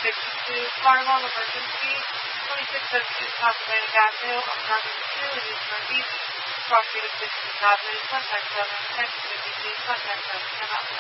52 Carnival Emergency, 2602 Pennsylvania Avenue, Apartment 2, in East Northeast, property of 16 Avenue, contact 7, text 52, contact 7,